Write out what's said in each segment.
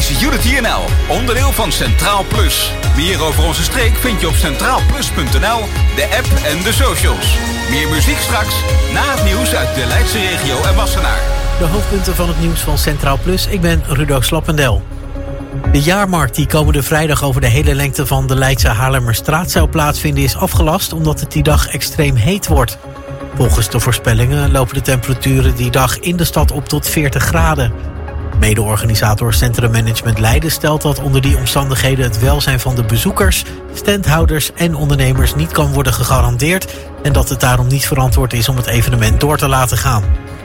is Unity NL, onderdeel van Centraal Plus. Meer over onze streek vind je op centraalplus.nl, de app en de socials. Meer muziek straks, na het nieuws uit de Leidse regio en Wassenaar. De hoofdpunten van het nieuws van Centraal Plus. Ik ben Rudo Slappendel. De jaarmarkt die komende vrijdag over de hele lengte van de Leidse Haarlemmerstraat zou plaatsvinden is afgelast omdat het die dag extreem heet wordt. Volgens de voorspellingen lopen de temperaturen die dag in de stad op tot 40 graden. Mede-organisator Centrum Management Leiden stelt dat onder die omstandigheden het welzijn van de bezoekers, standhouders en ondernemers niet kan worden gegarandeerd en dat het daarom niet verantwoord is om het evenement door te laten gaan.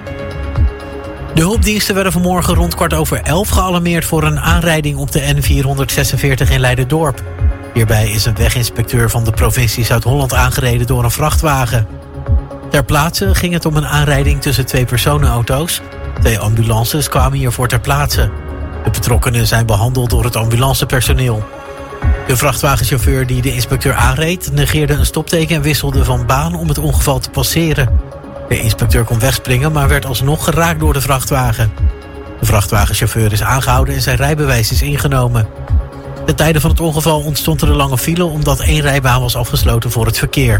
De hulpdiensten werden vanmorgen rond 11:15 gealarmeerd voor een aanrijding op de N446 in Leiden-Dorp. Hierbij is een weginspecteur van de provincie Zuid-Holland aangereden door een vrachtwagen. Ter plaatse ging het om een aanrijding tussen 2 personenauto's. 2 ambulances kwamen hiervoor ter plaatse. De betrokkenen zijn behandeld door het ambulancepersoneel. De vrachtwagenchauffeur die de inspecteur aanreed negeerde een stopteken en wisselde van baan om het ongeval te passeren. De inspecteur kon wegspringen, maar werd alsnog geraakt door de vrachtwagen. De vrachtwagenchauffeur is aangehouden en zijn rijbewijs is ingenomen. Ten tijde van het ongeval ontstond er een lange file omdat 1 rijbaan was afgesloten voor het verkeer.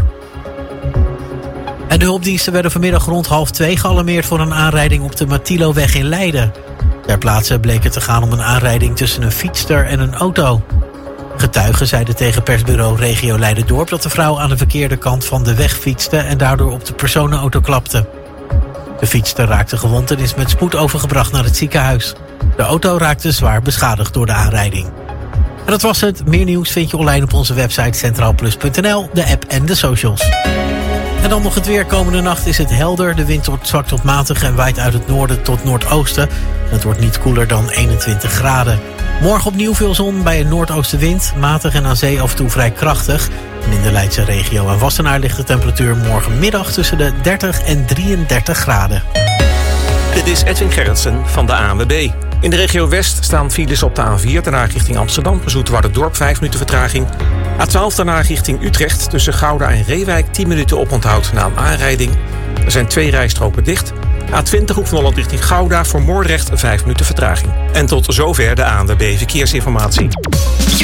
En de hulpdiensten werden vanmiddag rond 1:30 gealarmeerd voor een aanrijding op de Matiloweg in Leiden. Ter plaatse bleek het te gaan om een aanrijding tussen een fietster en een auto. Getuigen zeiden tegen persbureau Regio Leiden-Dorp dat de vrouw aan de verkeerde kant van de weg fietste en daardoor op de personenauto klapte. De fietster raakte gewond en is met spoed overgebracht naar het ziekenhuis. De auto raakte zwaar beschadigd door de aanrijding. En dat was het. Meer nieuws vind je online op onze website centraalplus.nl, de app en de socials. En dan nog het weer. Komende nacht is het helder. De wind wordt zwak tot matig en waait uit het noorden tot noordoosten. Het wordt niet koeler dan 21 graden. Morgen opnieuw veel zon bij een noordoostenwind. Matig en aan zee af en toe vrij krachtig. En in de Leidse regio en Wassenaar ligt de temperatuur morgenmiddag tussen de 30 en 33 graden. Dit is Edwin Gerritsen van de ANWB. In de regio West staan files op de A4 daarna richting Amsterdam. Zoeterwoude-Dorp 5 minuten vertraging. A12 daarna richting Utrecht tussen Gouda en Reewijk 10 minuten oponthoud na een aanrijding. Er zijn 2 rijstroken dicht. A20 Hoek van Holland richting Gouda voor Moordrecht 5 minuten vertraging. En tot zover de ANWB Verkeersinformatie.